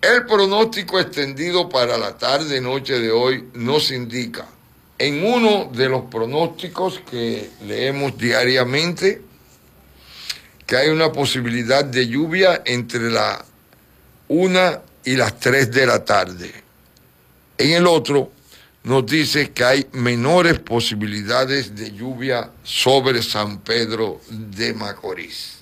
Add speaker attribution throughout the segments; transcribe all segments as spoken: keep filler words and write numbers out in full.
Speaker 1: El pronóstico extendido para la tarde-noche de hoy nos indica, en uno de los pronósticos que leemos diariamente, que hay una posibilidad de lluvia entre la una y las tres de la tarde. En el otro nos dice que hay menores posibilidades de lluvia sobre San Pedro de Macorís.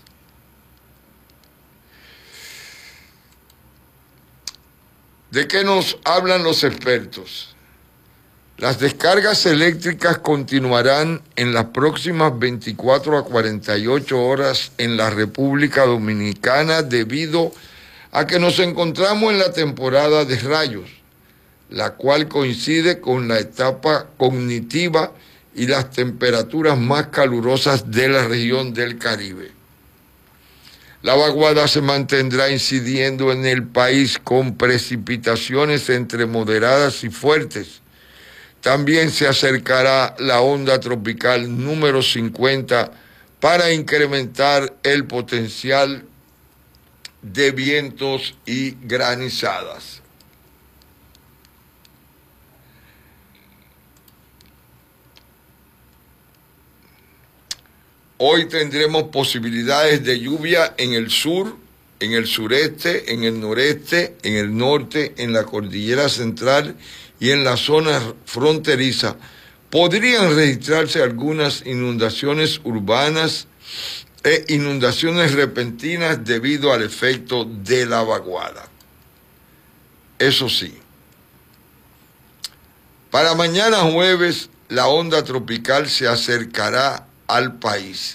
Speaker 1: ¿De qué nos hablan los expertos? Las descargas eléctricas continuarán en las próximas veinticuatro a cuarenta y ocho horas en la República Dominicana debido a que nos encontramos en la temporada de rayos, la cual coincide con la etapa cognitiva y las temperaturas más calurosas de la región del Caribe. La vaguada se mantendrá incidiendo en el país con precipitaciones entre moderadas y fuertes. También se acercará la onda tropical número cincuenta para incrementar el potencial de vientos y granizadas. Hoy tendremos posibilidades de lluvia en el sur, en el sureste, en el noreste, en el norte, en la cordillera central y en la zona fronteriza. Podrían registrarse algunas inundaciones urbanas e inundaciones repentinas debido al efecto de la vaguada. Eso sí, para mañana jueves la onda tropical se acercará al país.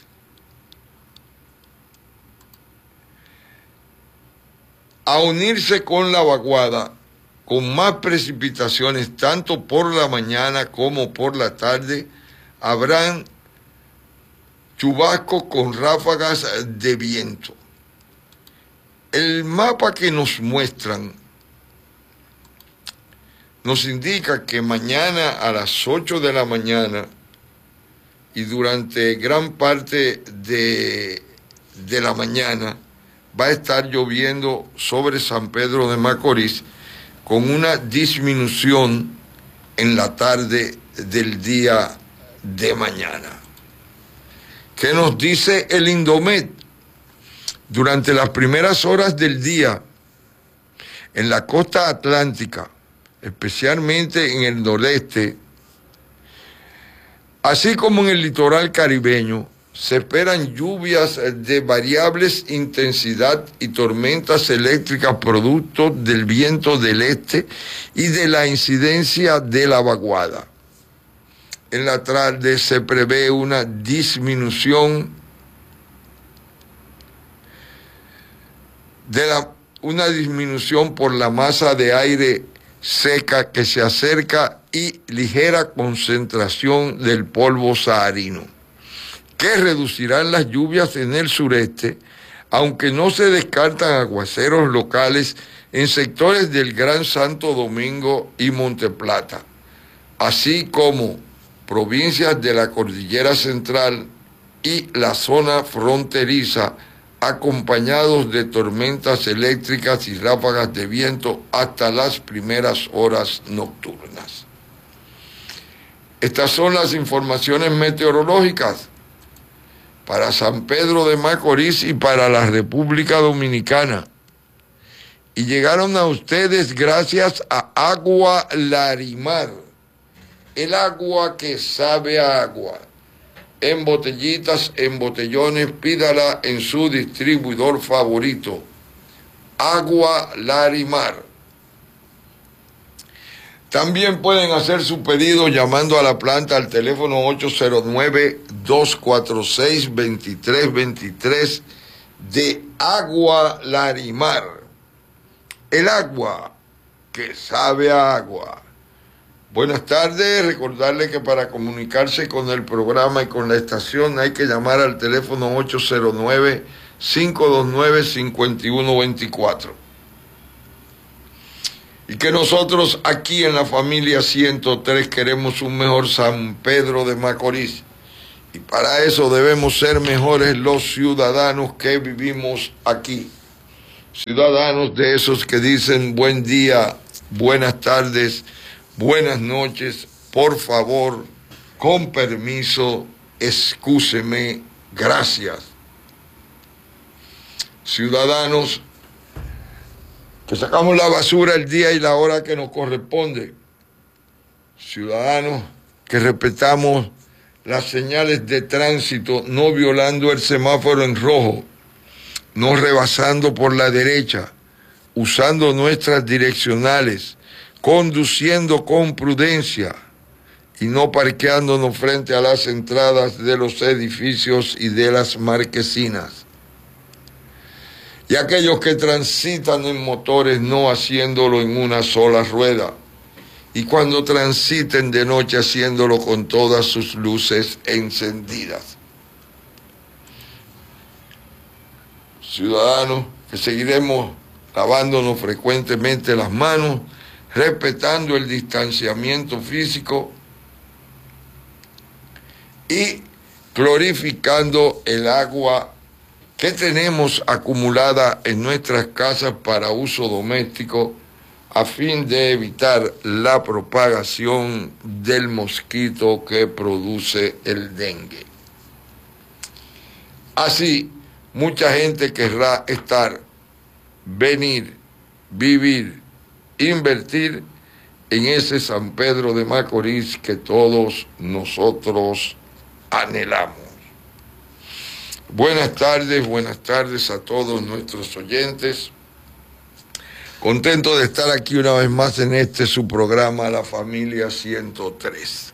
Speaker 1: A unirse con la vaguada, con más precipitaciones tanto por la mañana como por la tarde, habrán chubascos con ráfagas de viento. El mapa que nos muestran nos indica que mañana a las ocho de la mañana y durante gran parte de, de la mañana va a estar lloviendo sobre San Pedro de Macorís con una disminución en la tarde del día de mañana. ¿Qué nos dice el Indomet? Durante las primeras horas del día, en la costa atlántica, especialmente en el noreste, así como en el litoral caribeño, se esperan lluvias de variables intensidad y tormentas eléctricas producto del viento del este y de la incidencia de la vaguada. En la tarde se prevé una disminución de la, una disminución por la masa de aire seca que se acerca y ligera concentración del polvo saharino, que reducirán las lluvias en el sureste, aunque no se descartan aguaceros locales en sectores del Gran Santo Domingo y Monteplata, así como provincias de la Cordillera Central y la zona fronteriza, acompañados de tormentas eléctricas y ráfagas de viento hasta las primeras horas nocturnas. Estas son las informaciones meteorológicas para San Pedro de Macorís y para la República Dominicana. Y llegaron a ustedes gracias a Agua Larimar, el agua que sabe a agua. En botellitas, en botellones, pídala en su distribuidor favorito. Agua Larimar. También pueden hacer su pedido llamando a la planta al teléfono ocho cero nueve, dos cuatro seis, dos tres dos tres de Agua Larimar. El agua que sabe a agua. Buenas tardes, recordarle que para comunicarse con el programa y con la estación hay que llamar al teléfono ocho cero nueve, cinco dos nueve, cinco uno dos cuatro. Y que nosotros aquí en la familia ciento tres queremos un mejor San Pedro de Macorís. Y para eso debemos ser mejores los ciudadanos que vivimos aquí. ciudadanos de esos que dicen buen día, buenas tardes, buenas noches, por favor, con permiso, excúseme, gracias. Ciudadanos que sacamos la basura el día y la hora que nos corresponde. Ciudadanos que respetamos las señales de tránsito, no violando el semáforo en rojo, no rebasando por la derecha, usando nuestras direccionales, conduciendo con prudencia y no parqueándonos frente a las entradas de los edificios y de las marquesinas. Y aquellos que transitan en motores no haciéndolo en una sola rueda. Y cuando transiten de noche haciéndolo con todas sus luces encendidas. Ciudadanos que seguiremos lavándonos frecuentemente las manos, respetando el distanciamiento físico y glorificando el agua que tenemos acumulada en nuestras casas para uso doméstico, a fin de evitar la propagación del mosquito que produce el dengue. Así, mucha gente querrá estar, venir, vivir, invertir en ese San Pedro de Macorís que todos nosotros anhelamos. Buenas tardes, buenas tardes a todos nuestros oyentes. Contento de estar aquí una vez más en este su programa, La Familia ciento tres.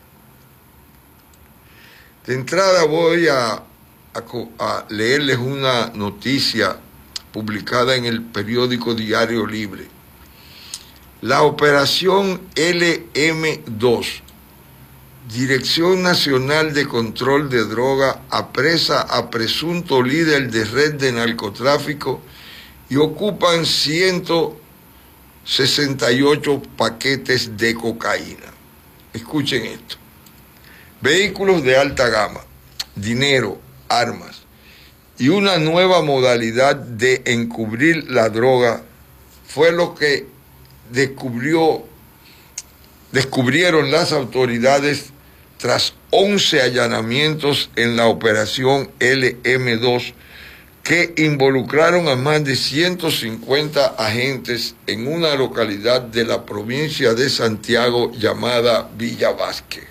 Speaker 1: De entrada voy a, a, a leerles una noticia publicada en el periódico Diario Libre. La operación L M dos, Dirección Nacional de Control de Droga, apresa a presunto líder de red de narcotráfico y ocupan ciento sesenta y ocho paquetes de cocaína. Escuchen esto. Vehículos de alta gama, dinero, armas y una nueva modalidad de encubrir la droga fue lo que descubrió, descubrieron las autoridades tras once allanamientos en la operación L M dos que involucraron a más de ciento cincuenta agentes en una localidad de la provincia de Santiago llamada Villa Vázquez.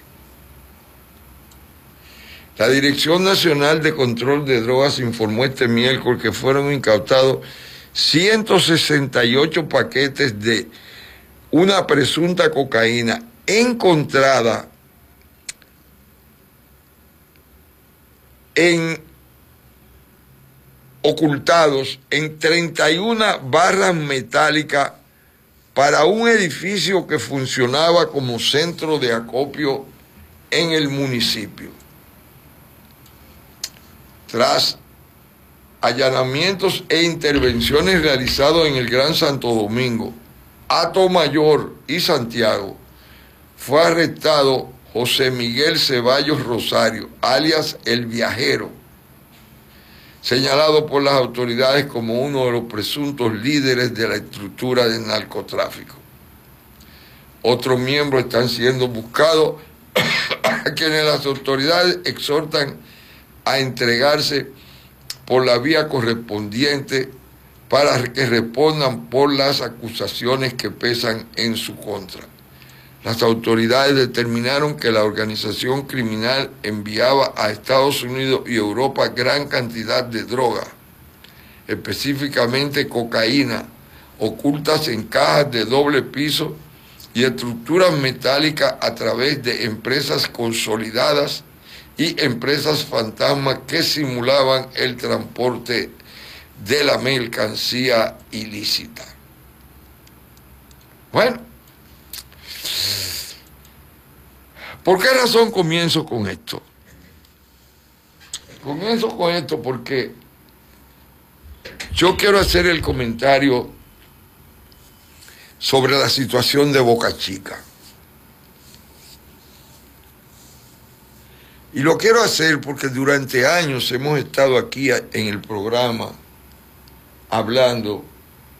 Speaker 1: La Dirección Nacional de Control de Drogas informó este miércoles que fueron incautados ciento sesenta y ocho paquetes de una presunta cocaína encontrada en ocultados en treinta y una barras metálicas para un edificio que funcionaba como centro de acopio en el municipio. Tras allanamientos e intervenciones realizados en el Gran Santo Domingo, Atomayor y Santiago, fue arrestado José Miguel Ceballos Rosario, alias El Viajero, señalado por las autoridades como uno de los presuntos líderes de la estructura del narcotráfico. Otros miembros están siendo buscados, a quienes las autoridades exhortan a entregarse por la vía correspondiente para que respondan por las acusaciones que pesan en su contra. Las autoridades determinaron que la organización criminal enviaba a Estados Unidos y Europa gran cantidad de droga, específicamente cocaína, ocultas en cajas de doble piso y estructuras metálicas a través de empresas consolidadas y empresas fantasmas que simulaban el transporte de la mercancía ilícita. Bueno, ¿por qué razón comienzo con esto? Comienzo con esto porque yo quiero hacer el comentario sobre la situación de Boca Chica. Y lo quiero hacer porque durante años hemos estado aquí en el programa hablando